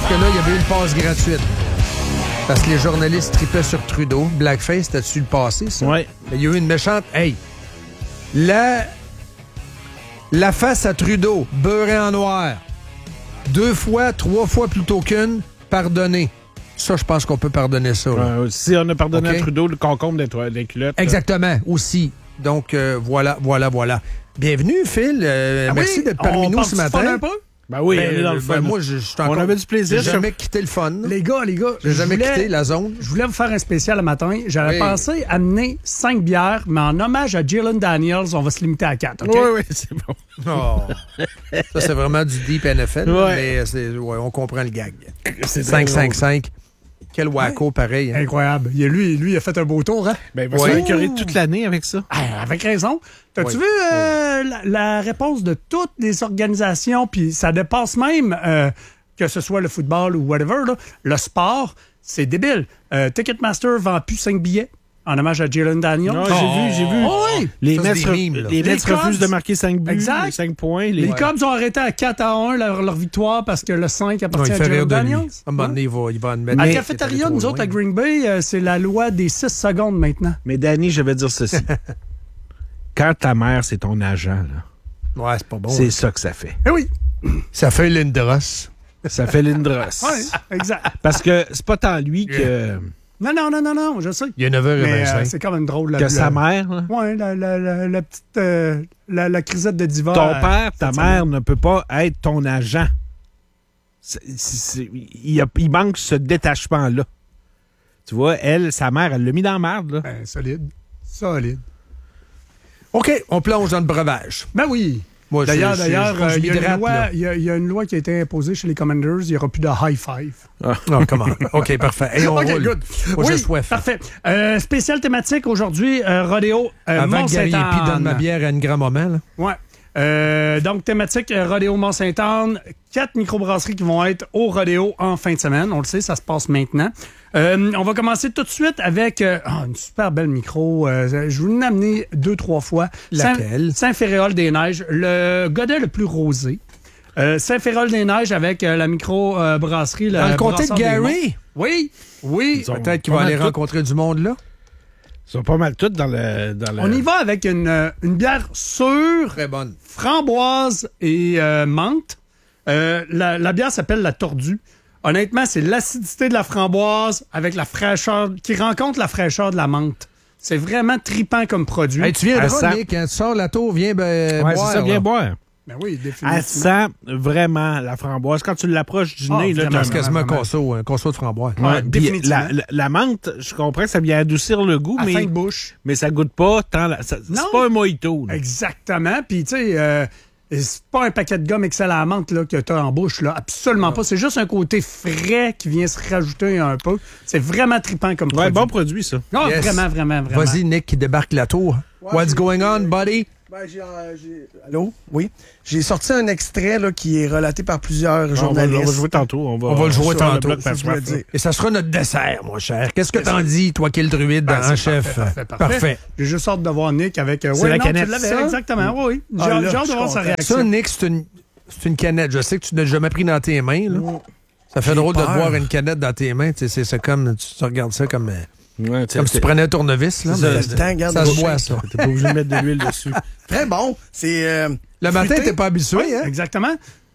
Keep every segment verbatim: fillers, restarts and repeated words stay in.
que là, il y avait une passe gratuite. Parce que les journalistes tripaient sur Trudeau. Blackface, c'était-tu le passé, ça? Oui. Il y a eu une méchante... Hey! La... La face à Trudeau, beurrée en noir. Deux fois, trois fois plutôt qu'une, pardonné. Ça, je pense qu'on peut pardonner ça. Euh, si on a pardonné okay. à Trudeau le concombre des, to- des culottes. Exactement, là. Aussi. Donc, euh, voilà, voilà, voilà. Bienvenue, Phil. Euh, ah merci oui? d'être parmi on nous ce matin. Un peu? Ben oui, ben, on est dans le ben, fun. moi, je, je suis encore... On avait du plaisir. J'ai jamais quitté le fun. Les gars, les gars. J'ai jamais voulais, quitté la zone. Je voulais vous faire un spécial le matin. J'avais oui. pensé amener cinq bières, mais en hommage à Jalen Daniels, on va se limiter à quatre. Okay? Oui, oui, c'est bon. Oh. Ça, c'est vraiment du deep N F L. Ouais. Mais c'est, ouais, on comprend le gag. C'est cinq cinq cinq. Quel wacko, ouais. pareil. Hein? Incroyable. Il, lui, lui, il a fait un beau tour. Hein? Ben, il va ouais. se écœurer toute l'année avec ça. Ah, avec raison. T'as-tu oui. vu euh, la, la réponse de toutes les organisations, puis ça dépasse même, euh, que ce soit le football ou whatever, là, le sport, c'est débile. Euh, Ticketmaster vend plus cinq billets en hommage à Jalen Daniels. Non, oh. j'ai vu, j'ai vu. Oh, oui. Les Ça, Mets c'est des mimes, les Les Mets refusent Cubs. de marquer cinq buts, Exact. cinq points. Les, Les ouais. Cubs ont arrêté à quatre à un leur, leur victoire parce que le cinq Non, appartient il à fait Jalen rire de lui. Daniels. À un moment donné, il va, il va admettre. À la Mais- cafétéria, c'est nous trop autres, à loin. Green Bay, euh, c'est la loi des six secondes maintenant. Mais Danny, je vais dire ceci. Quand ta mère, c'est ton agent, là, Ouais, c'est pas bon. c'est hein. ça que ça fait. Eh oui. Ça fait Lindros. Ça fait Lindros. Oui, exact. Parce que c'est pas tant lui que, Non, non, non, non, non, je sais. Il est neuf heures Mais euh, vingt-cinq. c'est quand même drôle. La, que la- sa mère. Là. Ouais, la, la, la, la petite. euh, la, la crisette de diva. Ton euh, père, ta cette mère semaine. ne peut pas être ton agent. C'est- c'est- c'est- il, y a- il manque ce détachement-là. Tu vois, elle, sa mère, elle l'a mis dans la merde. Là. Ben, solide. Solide. OK, on plonge dans le breuvage. Ben oui. Moi, je- D'ailleurs, je- d'ailleurs, je- je euh, il y, a une m'hydrate, loi- là. il y a- il y a une loi qui a été imposée chez les Commanders. Il n'y aura plus de high five. Non, comment? OK, parfait. Et on OK, roule. good. Moi, oui, j'ai soif. parfait. Euh, spécial thématique aujourd'hui, euh, rodéo euh, Avant que Gary Mont-Sainte-Anne. Épie donne ma bière à une grand-maman, là. Ouais. Euh, donc, thématique euh, rodéo Mont-Sainte-Anne. Quatre microbrasseries qui vont être au rodéo en fin de semaine. On le sait, ça se passe maintenant. Euh, on va commencer tout de suite avec euh, oh, une super belle micro. Euh, je vous l'ai amené deux, trois fois. Laquelle? Saint- Saint-Féréol-des-Neiges, le godet le plus rosé. Euh, Saint-Féréol-des-Neiges avec euh, la micro-brasserie. Dans le comté de Gary? Oui, oui. Ils ont Peut-être qu'il pas va mal aller tout- rencontrer du monde, là. Ils sont pas mal toutes dans le. Dans le... On y va avec une, euh, une bière sûre, Très bonne. framboise et euh, menthe. Euh, la, la bière s'appelle la Tordue. Honnêtement, c'est l'acidité de la framboise avec la fraîcheur, qui rencontre la fraîcheur de la menthe. C'est vraiment tripant comme produit. Hey, tu viens Elle de sent- Nick, hein, tu sors la tour, viens ben, Ouais, boire. c'est ça, viens là. boire. Ben oui, définitivement. Elle sent vraiment la framboise. Quand tu l'approches du Ah, nez, là, vraiment, t'as C'est quasiment un Vraiment. conso, un conso de framboise. Ouais, Ouais, puis définitivement. la, la, la menthe, je comprends que ça vient adoucir le goût, À mais, fin de bouche. mais ça goûte pas tant. la- ça- Non. C'est pas un mojito. là. Exactement. Puis, tu sais, euh, c'est pas un paquet de gomme excellent à la menthe là, que tu as en bouche. Là. Absolument pas. C'est juste un côté frais qui vient se rajouter un peu. C'est vraiment trippant comme Ouais, produit. bon produit, ça. Ah, Yes. Vraiment, vraiment, vraiment. Vas-y, Nick, qui débarque la tour. What's j'ai- going on, buddy? Ben, j'ai, euh, j'ai- Allô? Oui. J'ai sorti un extrait là, qui est relaté par plusieurs On va, journalistes. on va jouer tantôt. On va, On va le jouer sur le tantôt, bloc c'est ce que je par voulais soif, dire. Et ça sera notre dessert, mon cher. Qu'est-ce que t'en dis, toi qui es le druide Ben, en c'est chef? parfait, parfait, parfait. J'ai juste hâte de voir Nick avec. Euh, C'est ouais, la non, canette. tu l'avais, Ça? exactement, oui. J'ai Ah, hâte- là, j'ai hâte je de voir suis sa content. réaction. Ça, Nick, c'est une, c'est une canette. Je sais que tu n'as jamais pris dans tes mains. Là. Ça fait J'ai drôle de te peur. boire une canette dans tes mains. Tu sais, C'est, c'est comme, tu, tu regardes ça comme, euh, Ouais, tu comme si tu prenais un tournevis. Là, C'est mais ça, le temps, regarde, ça se le boit, shake. ça. T'es pas obligé de mettre de l'huile dessus. Très bon. C'est. euh, Le matin, fruité. t'es pas habitué. Hein? Exactement.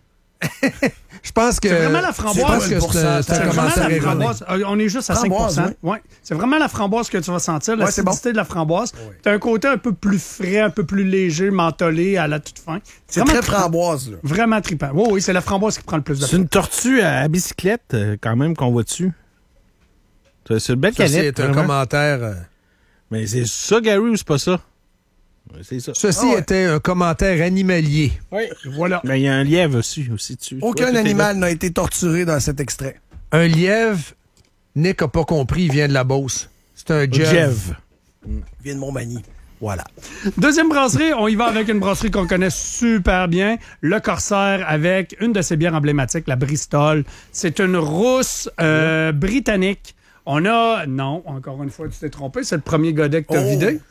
Je pense que... C'est vraiment la Je framboise. pense que c'est, un- pourcentage. c'est un C'est vraiment commentaire la erroné. framboise. Euh, On est juste à Framboise, cinq pour cent. Ouais. C'est vraiment la framboise que tu vas sentir, Ouais, c'est l'acidité de la framboise. Tu as un côté un peu plus frais, un peu plus léger, mentholé à la toute fin. C'est vraiment très tri- framboise. Là. Vraiment trippant. Oui, oui, c'est la framboise qui prend le plus de C'est une tortue à, à bicyclette, euh, quand même, qu'on voit dessus. C'est c'est une belle Ça, canette. c'est un vraiment. commentaire... euh, Mais c'est ça, Gary, ou c'est pas ça? Ouais, c'est ça. Ceci Ah ouais. était un commentaire animalier. Oui. Voilà. Mais il y a un lièvre aussi, aussi dessus. Aucun Ouais, tout est animal n'a été torturé dans cet extrait. Un lièvre, Nick n'a pas compris, il vient de la Beauce. C'est un là. jev. Jev. Il vient de Montmagny. Voilà. Deuxième brasserie, on y va avec une brasserie qu'on connaît super bien, le Corsair, avec une de ses bières emblématiques, la Bristol. C'est une rousse euh, britannique. On a... Non, encore une fois, tu t'es trompé, c'est le premier godet que tu as Oh. vidé.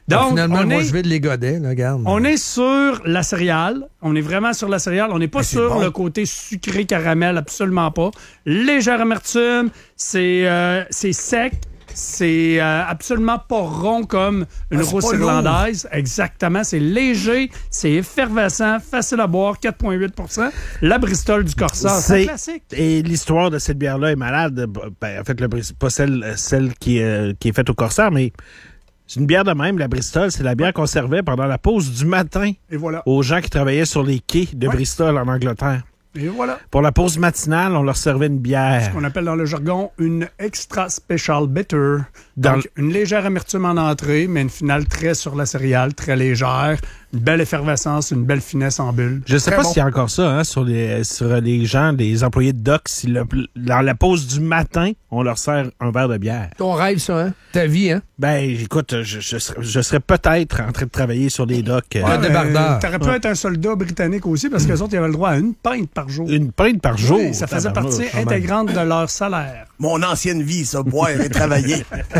Donc, finalement, on moi, est, je vide les godets, là, regarde. on est sur la céréale. On est vraiment sur la céréale. On n'est pas Mais c'est sur bon. le côté sucré caramel, absolument pas. Légère amertume, c'est euh, c'est sec. C'est euh, absolument pas rond comme une Ah, c'est rousse pas lourd. irlandaise. Exactement. C'est léger, c'est effervescent, facile à boire, quatre virgule huit pour cent. La Bristol du Corsair, c'est un classique. Et l'histoire de cette bière-là est malade. Ben, en fait, le, pas celle, celle qui, est, qui est faite au Corsair, mais c'est une bière de même. La Bristol, c'est la bière qu'on servait pendant la pause du matin Et voilà. aux gens qui travaillaient sur les quais de Ouais. Bristol en Angleterre. Et voilà. Pour la pause matinale, on leur servait une bière. Ce qu'on appelle dans le jargon une extra special bitter. Dans Donc, une légère amertume en entrée, mais une finale très sur la céréale, très légère. Une belle effervescence, une belle finesse en bulle. Je sais Très pas bon. s'il y a encore ça hein, sur, les, sur les gens, les employés de Doc. Si le- dans la pause du matin, on leur sert un verre de bière. Ton rêve, ça, hein? Ta vie, hein? Ben, écoute, je, je serais, je serais peut-être en train de travailler sur des docks. euh, Ouais, débardeur. T'aurais pu être un soldat britannique aussi, parce qu'eux autres, ils avaient le droit à une pinte par jour. Une pinte par jour. Oui, ça faisait Tabarnouche, partie quand même. intégrante de leur salaire. Mon ancienne vie, ça, boire et travailler.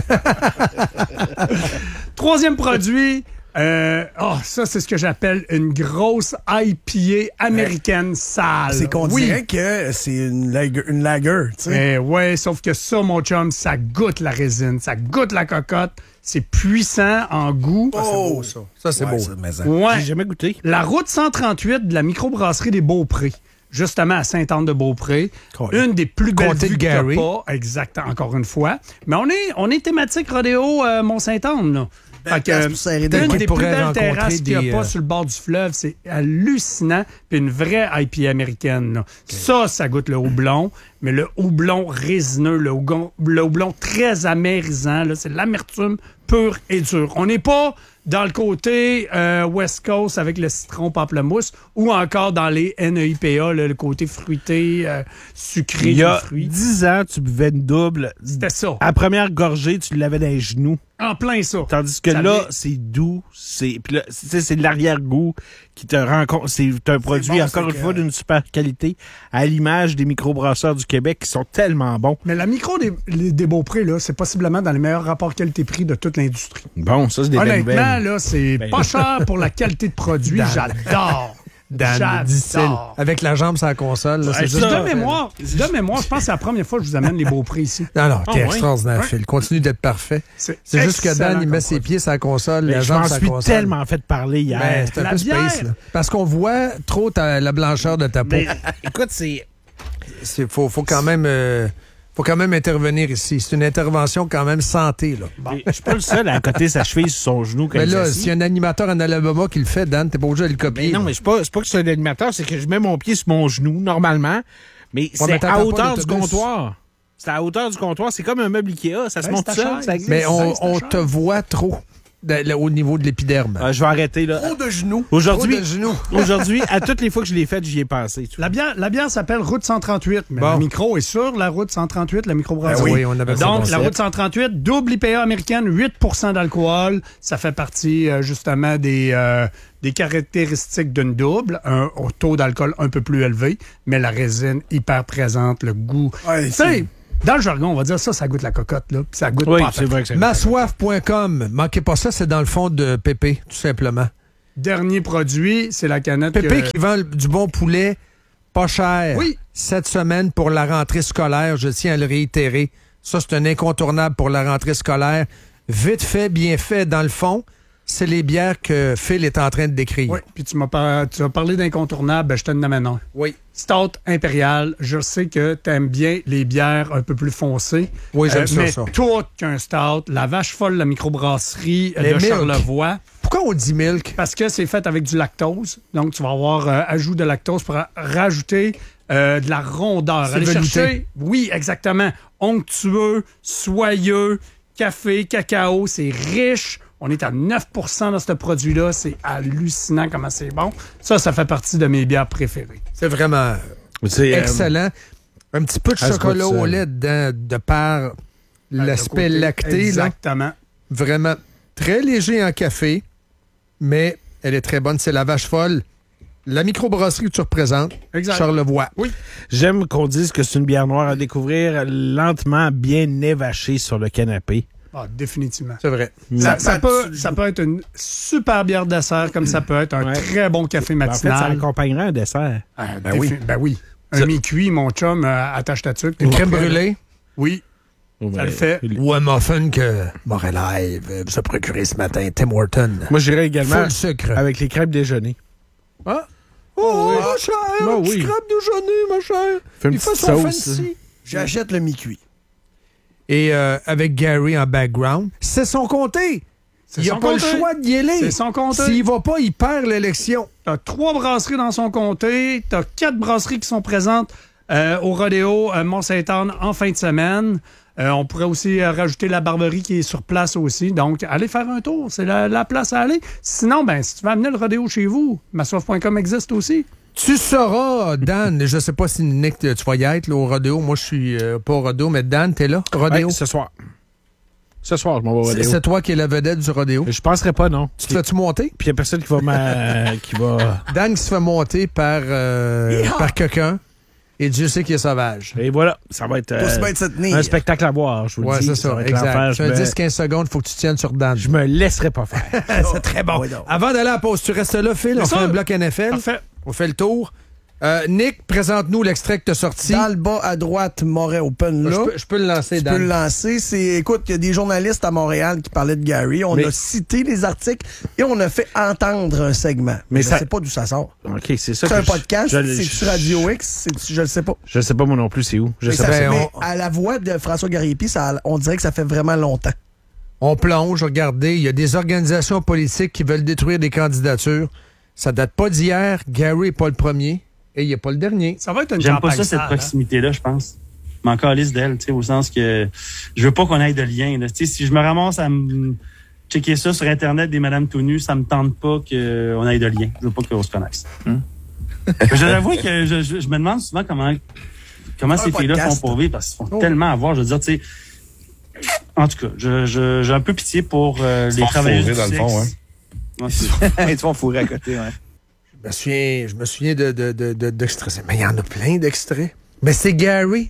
Troisième produit, euh, oh, ça, c'est ce que j'appelle une grosse I P A américaine sale. C'est qu'on oui. dirait que c'est une lager, une lager, tu sais. Eh ouais, sauf que ça, mon chum, ça goûte la résine, ça goûte la cocotte, c'est puissant en goût. Ah, c'est beau, ça. Ça, c'est Ouais, beau. ça, mais ça. Ouais. J'ai jamais goûté. La route cent trente-huit de la microbrasserie des Beaupré, justement à Sainte-Anne-de-Beaupré, Cool. une des plus belles Comté de vues qu'il y a Gary. pas, exact, encore une fois. Mais on est, on est thématique rodéo euh, Mont-Sainte-Anne, là. Fait que, place pour serrer des une coudes. des Pourrait plus belles rencontrer terrasses qu'il n'y a des, pas euh, sur le bord du fleuve, c'est hallucinant. Puis une vraie I P A américaine. Là. Ça, ça goûte le houblon, mais le houblon résineux, le houblon, le houblon très amérisant, là, c'est l'amertume pure et dure. On n'est pas dans le côté euh, West Coast avec le citron pamplemousse ou encore dans les N E I P A, là, le côté fruité, euh, sucré Il y a du fruit. dix ans, tu buvais une double. C'était ça. À la première gorgée, tu l'avais dans les genoux. En plein ça. Tandis que Ça là, vient- c'est doux. C'est puis là, tu sais, c'est de l'arrière-goût qui te rend compte. C'est un produit, bon, encore c'est une que- fois, d'une super qualité, à l'image des microbrasseurs du Québec qui sont tellement bons. Mais la micro des, les- des Beaupré, là, c'est possiblement dans les meilleurs rapports qualité-prix de toute l'industrie. Bon, ça, c'est des belles Honnêtement, nouvelles. là, c'est Ben, pas cher pour la qualité de produit. Dan. J'adore. Dan, dit-il. J'adore. Avec la jambe sur la console, là, c'est Ouais, juste... De ça, mémoire, de mémoire, je pense que c'est la première fois que je vous amène les Beaupré ici. Non, non, Ah, t'es ouais. extraordinaire, Ouais. Phil. Continue d'être parfait. C'est C'est juste que Dan, excellent il met comme ses produit. pieds sur la console, Mais la je jambe m'en sur la suis console. tellement fait parler hier. Ben, c'est un La peu bière. space, là. Parce qu'on voit trop ta- la blancheur de ta peau. Mais, écoute, c'est... Il faut, faut quand même... euh, faut quand même intervenir ici. C'est une intervention quand même santé, là. mais Je suis pas le seul à côté sa cheville sur son genou quand Mais il là, s'assit. s'il y a un animateur en Alabama qui le fait, Dan, t'es pas obligé de le copier. Mais non, là. mais c'est pas, c'est pas que c'est un animateur, c'est que je mets mon pied sur mon genou, normalement, mais c'est mais t'attends à pas hauteur du l'autobus. comptoir. C'est à la hauteur du comptoir. C'est comme un meuble Ikea. Ça se Ben, monte c'est ta seul. chaise. Ça existe. Mais on, C'est- c'est on cher. te voit trop de- là, au niveau de l'épiderme. Ah, je vais arrêter, là. Trop de genoux. Aujourd'hui, Trop de genoux. aujourd'hui, à toutes les fois que je l'ai faite, j'y ai pensé. tu La bière, la bière s'appelle Route cent trente-huit, mais Bon. le micro est sur la Route cent trente-huit, la microbrasserie. Ben oui, on avait ça Donc, concept. la Route cent trente-huit, double I P A américaine, huit pour cent d'alcool. Ça fait partie, euh, justement, des, euh, des caractéristiques d'une double. Un au taux d'alcool un peu plus élevé, mais la résine hyper présente, le goût. Ouais, Tu sais, c'est- dans le jargon, on va dire ça, ça goûte la cocotte, là. Puis ça goûte Oui, pas. c'est vrai que c'est Massoif point com. Manquez pas ça, c'est dans le fond de Pépé, tout simplement. Dernier produit, c'est la canette. Pépé que- qui vend du bon poulet pas cher. Oui. Cette semaine pour la rentrée scolaire, je tiens à le réitérer. Ça, c'est un incontournable pour la rentrée scolaire. Vite fait, bien fait, dans le fond, c'est les bières que Phil est en train de décrire. Oui, puis tu m'as par- tu as parlé d'incontournable, ben, je te donne un. Oui. Stout impérial, je sais que t'aimes bien les bières un peu plus foncées. Oui, j'aime ça, mais ça. tout qu'un stout, la vache folle, la microbrasserie euh, Les de milk. Charlevoix, Pourquoi on dit milk? parce que c'est fait avec du lactose. Donc, tu vas avoir euh, ajout de lactose pour a- rajouter euh, de la rondeur. C'est Allez velouté. chercher, oui, exactement, onctueux, soyeux, café, cacao, c'est riche. On est à neuf pour cent dans ce produit-là. C'est hallucinant comment c'est bon. Ça, ça fait partie de mes bières préférées. C'est vraiment C'est, euh, excellent. Un petit peu de elle se chocolat goûte au seule. lait dedans, de par l'aspect Le côté- lacté. Là. Exactement. Vraiment très léger en café, mais elle est très bonne. C'est la vache folle. La microbrasserie que tu représentes, Exact. Charlevoix. Oui. J'aime qu'on dise que c'est une bière noire à découvrir lentement, bien évachée sur le canapé. Ah, définitivement. C'est vrai. Ça, ça, peut, ça peut être une super bière dessert, comme ça peut être un Ouais. très bon café Ben, en fait, ça matinal. accompagnerait un dessert. Ah, Ben défi- oui. Ben oui. Un Ça- mi-cuit, mon chum, euh, attache ta tuque. Une crème brûlée. Oui, ça le fait. Ou un muffin que Morel vous a procuré ce matin, Tim Horton. Moi, j'irais également Full sucre. avec les crêpes déjeuner. Ah? Oh, oui. ma chère, Ben un petit oui. crêpe déjeuner, ma chère. Fais une Il fait petite son sauce. fancy. J'achète le mi-cuit. Et euh, avec Gary en background, c'est son comté. C'est Il n'a son pas comté. le choix d'y aller. C'est son comté. S'il va pas, il perd l'élection. T'as trois brasseries dans son comté. T'as quatre brasseries qui sont présentes euh, au Rodéo euh, Mont-Saint-Anne en fin de semaine. Euh, on pourrait aussi euh, rajouter la Barberie qui est sur place aussi. Donc, allez faire un tour. C'est la, la place à aller. Sinon, ben, si tu veux amener le Rodéo chez vous, ma soif point com existe aussi. Tu sauras, Dan, je sais pas si Nick, tu vas y être là, au rodéo. Moi, je suis euh, pas au rodéo, mais Dan, t'es là, au rodéo? Ouais, ce soir. Ce soir, je m'en vais au C'est rodéo. c'est toi qui es la vedette du rodéo. Je penserais pas, non. Tu te fais-tu monter? Puis il n'y a personne qui va... m'a- qui va... Dan qui se fait monter par, euh, par quelqu'un. Et Dieu sait qu'il est sauvage. Et voilà, ça va être euh, Tout se bien de se tenir. un spectacle à voir, je vous Ouais, le dis. c'est ça, va être exact. l'enfer. Tu Je, as me... dix quinze secondes, il faut que tu tiennes sur Dan. je me laisserai pas faire. c'est très bon. Oui, donc. Avant d'aller à la pause, tu restes là, Phil? Bien On fait sûr. un bloc N F L. Parfait. On fait le tour. Euh, Nick, présente-nous l'extrait que tu as sorti. Dans le bas à droite, Moret Open, je, là. peux, je peux le lancer, Tu Dan. peux le lancer. C'est, écoute, il y a des journalistes à Montréal qui parlaient de Gary. On Mais- a cité les articles et on a fait entendre un segment. Mais Mais je ça- sais pas d'où ça sort. OK, c'est ça C'est que un je- podcast? je- C'est-tu je- Radio X? C'est-tu- je le sais pas. Je sais pas moi non plus c'est où. Je Mais, sais ça pas. fait- Ben, mais on- à la voix de François Gariepi, ça, on dirait que ça fait vraiment longtemps. On plonge, regardez, il y a des organisations politiques qui veulent détruire des candidatures. Ça date pas d'hier. Gary n'est pas le premier et il n'est pas le dernier. Ça va être une J'aime pas campagne ça, cette sale, hein? proximité-là, je pense. Je m'en calisse d'elle, tu sais, au sens que je veux pas qu'on ait de lien. là. Tu sais, si je me ramasse à me checker ça sur Internet des Madame tout nues, ça me tente pas qu'on ait de lien. Je veux pas qu'on se connaisse. Je l'avoue que je, je, je me demande souvent comment, comment ces filles-là font podcast. pour vivre, parce qu'ils font Oh. tellement à voir. Je veux dire, tu sais, en tout cas, je, je, j'ai un peu pitié pour euh, les font travailleurs du fourrer, dans le sexe. fond, hein. Ouais, c'est- Ils te font fourrer à côté, ouais. Je me souviens, je me souviens de, de, de, de- d'extraits. Mais il y en a plein d'extraits. Mais c'est Gary.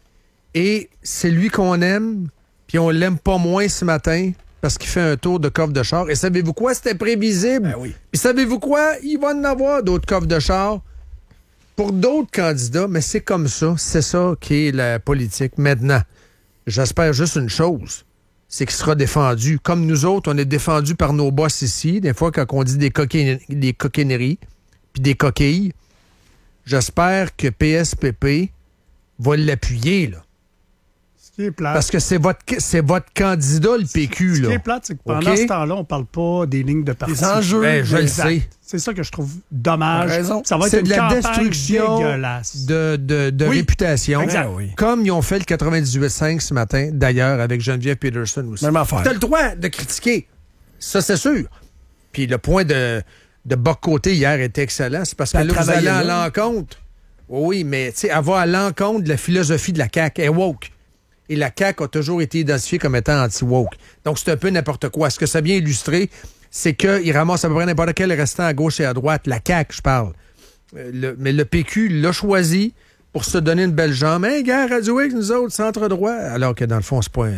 Et c'est lui qu'on aime. Puis on l'aime pas moins ce matin parce qu'il fait un tour de coffre de char. Et savez-vous quoi? C'était prévisible. Ben oui. Puis savez-vous quoi? Il va en avoir d'autres coffres de char pour d'autres candidats. Mais c'est comme ça. C'est ça qui est la politique. Maintenant, j'espère juste une chose. C'est qu'il sera défendu. Comme nous autres, on est défendus par nos boss ici. Des fois, quand on dit des, coquin- des coquineries puis des coquilles, j'espère que P S P P va l'appuyer, là. Ce qui est plate. Parce que c'est votre, c'est votre candidat, le P Q, Ce là. qui est plate, c'est que pendant OK? ce temps-là, on parle pas des lignes de parti. Des enjeux. Ben, je le Exact. sais. C'est ça que je trouve dommage. T'as raison. Ça va être C'est une de la campagne destruction dégueulasse. de, de, de Oui. réputation. Exact. Ben oui. Comme ils ont fait le quatre-vingt-dix-huit cinq ce matin, d'ailleurs, avec Geneviève Peterson aussi. Même affaire. T'as le droit de critiquer. Ça, c'est sûr. Puis le point de, de Boc-Côté hier était excellent. C'est parce que Elle là, vous allez travaillait à là. l'encontre. Oui, mais tu sais, elle va à l'encontre de la philosophie de la C A Q. Elle est woke. Et la C A Q a toujours été identifiée comme étant anti-woke. Donc, c'est un peu n'importe quoi. Ce que ça vient illustrer, c'est qu'il ramasse à peu près n'importe quel restant à gauche et à droite. La C A Q, je parle. Euh, le- mais le P Q l'a choisi pour se donner une belle jambe. Hein, gars, Radio X, nous autres, centre-droit. Alors que dans le fond, c'est pas un...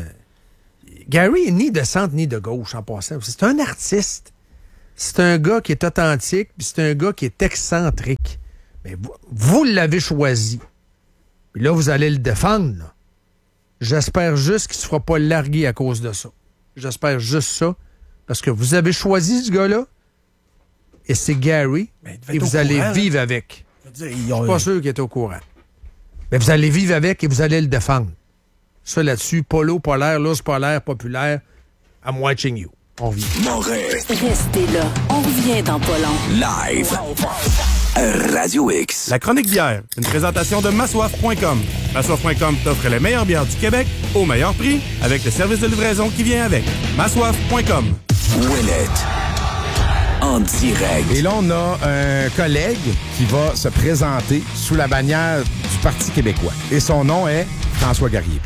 Gary est ni de centre ni de gauche en passant. C'est un artiste. C'est un gars qui est authentique, puis c'est un gars qui est excentrique. Mais vous, vous l'avez choisi. Puis là, vous allez le défendre. là. J'espère juste qu'il ne se fera pas larguer à cause de ça. J'espère juste ça. Parce que vous avez choisi ce gars-là, et c'est Gary, Ben, il devait et être vous au allez courant, vivre avec. Je veux dire, ils Je ont- suis pas sûr qu'il est au courant. Mais vous allez vivre avec et vous allez le défendre. Ça là-dessus, polo polaire, l'ours polaire populaire, I'm watching you. On vit. Restez là. On revient dans pas long. Live. Radio X. La chronique bière, une présentation de massoif point com. massoif point com t'offre les meilleures bières du Québec au meilleur prix avec le service de livraison qui vient avec. massoif point com. Ouellette. En direct. Et là, on a un collègue qui va se présenter sous la bannière du Parti québécois. Et son nom est François Gariepi.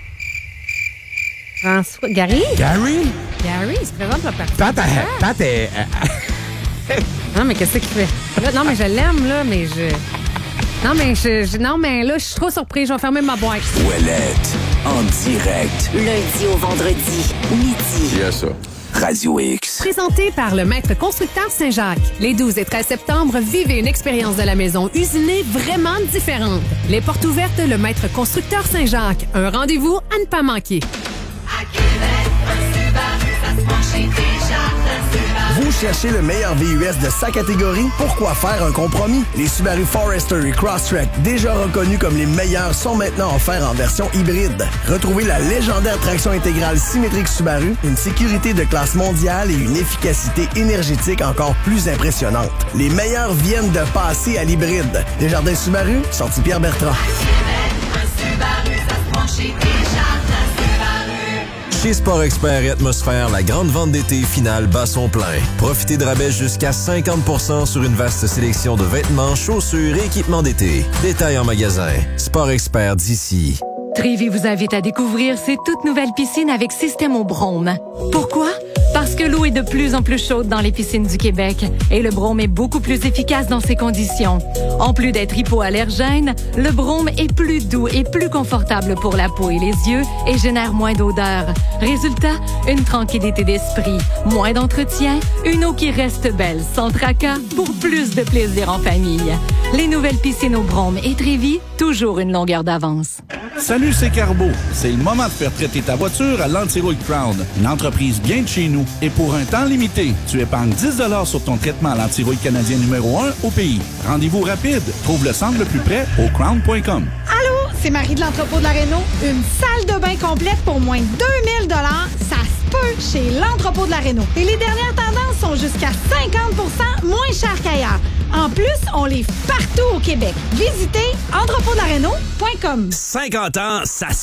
François. Gary? Gary? Gary, il se présente le parti. Pat, elle- Pat est... Non, mais qu'est-ce qu'il fait? Là, non, mais je l'aime, là, mais je. Non, mais je, je- non, mais là, je suis trop surpris. Je vais fermer ma boîte. Ouellette, en direct. Lundi au vendredi, midi. Il y a ça. Radio X. Présenté par le Maître Constructeur Saint-Jacques. Les douze et treize septembre, vivez une expérience de la maison usinée vraiment différente. Les portes ouvertes, le Maître Constructeur Saint-Jacques. Un rendez-vous à ne pas manquer. Vous cherchez le meilleur V U S de sa catégorie? Pourquoi faire un compromis? Les Subaru Forester et Crosstrek, déjà reconnus comme les meilleurs, sont maintenant offerts en version hybride. Retrouvez la légendaire traction intégrale symétrique Subaru, une sécurité de classe mondiale et une efficacité énergétique encore plus impressionnante. Les meilleurs viennent de passer à l'hybride. Desjardins Subaru, sortie Pierre Bertrand. Chez Sport Expert et Atmosphère, la grande vente d'été finale bat son plein. Profitez de rabais jusqu'à cinquante pour cent sur une vaste sélection de vêtements, chaussures et équipements d'été. Détails en magasin. Sport Expert d'ici. Trévi vous invite à découvrir ses toutes nouvelles piscines avec système au brome. Pourquoi? Parce que l'eau est de plus en plus chaude dans les piscines du Québec et le brome est beaucoup plus efficace dans ces conditions. En plus d'être hypoallergène, le brome est plus doux et plus confortable pour la peau et les yeux et génère moins d'odeur. Résultat, une tranquillité d'esprit, moins d'entretien, une eau qui reste belle sans tracas pour plus de plaisir en famille. Les nouvelles piscines au brome et Trévi, toujours une longueur d'avance. Salut, c'est Carbo. C'est le moment de faire traiter ta voiture à l'Antirouille Crown, une entreprise bien de chez nous. Et pour un temps limité, tu épargnes dix dollars sur ton traitement à l'antirouille canadien numéro un au pays. Rendez-vous rapide. Trouve le centre le plus près au crown point com. Allô, c'est Marie de l'entrepôt de la Réno. Une salle de bain complète pour moins de deux mille dollars, ça se peut chez l'entrepôt de la Réno. Et les dernières tendances sont jusqu'à cinquante pour cent moins chères qu'ailleurs. En plus, on livre partout au Québec. Visitez entrepôt de la réno point com. cinquante ans, ça se